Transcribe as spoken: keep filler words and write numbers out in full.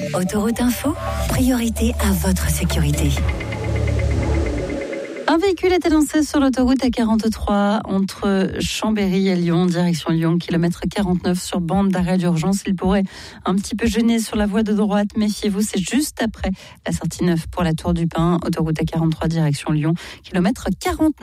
Autoroute Info, priorité à votre sécurité. Un véhicule est annoncé sur l'autoroute A quarante-trois entre Chambéry et Lyon, direction Lyon, kilomètre quarante-neuf sur bande d'arrêt d'urgence. Il pourrait un petit peu gêner sur la voie de droite. Méfiez-vous, c'est juste après la sortie neuf pour la Tour du Pin, autoroute A quarante-trois direction Lyon, kilomètre quarante-neuf.